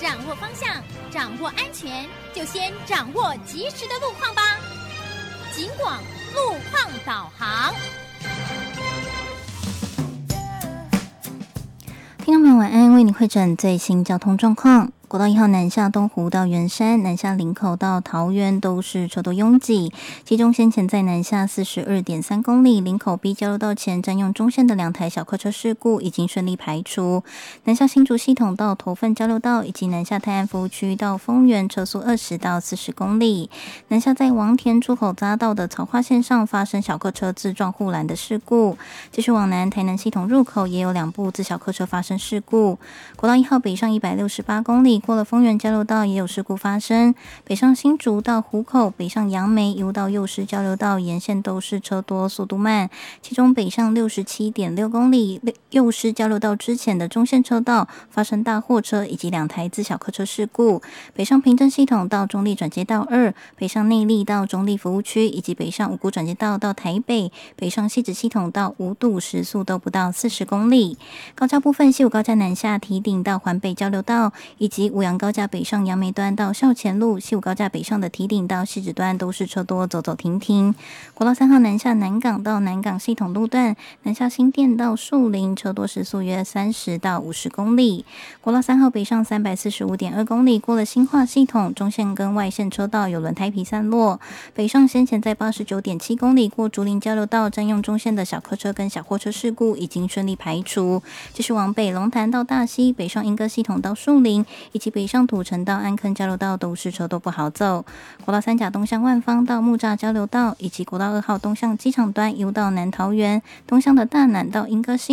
掌握方向，掌握安全，就先掌握及时的路况吧。警广路况导航。 听众朋友晚安，为你汇诊最新交通状况。国道1号南下东湖到圆山，南下林口到桃园都是车多拥挤，其中先前在南下42.3公里林口 B 交流道前占用中线的2台小客车事故已经顺利排除。南下新竹系统到头份交流道以及南下泰安服务区到丰原车速20到40公里。南下在王田出口匝道的草花线上发生小客车自撞护栏的事故。继续往南，台南系统入口也有2部自小客车发生事故。国道1号北上168公里。过了丰原交流道也有事故发生，北上新竹到湖口，北上杨梅一路到幼师交流道沿线都是车多速度慢，其中北上67.6公里幼师交流道之前的中线车道发生大货车以及2台自小客车事故，北上平镇系统到中立转接道2，北上内壢到中立服务区以及北上五股转接道到台北，北上汐止系统到五堵时速都不到40公里。高架部分，西武高架南下堤顶到环北交流道以及五杨高架北上杨梅端到校前路，西武高架北上的堤顶到汐止端都是车多走走停停。国道3号南下南港到南港系统路段，南下新店到树林车多时速约30到50公里。国道3号北上345.2公里，过了新化系统，中线跟外线车道有轮胎皮散落。北上先前在89.7公里过竹林交流道占用中线的小客车跟小货车事故已经顺利排除。继续往北龙潭到大溪，北上莺歌系统到树林以及北上土城到安坑交流道都是车多不好走。国道3甲东向万芳到木栅交流道以及国道2号东向机场端一路到南桃园，东向的大南到莺歌系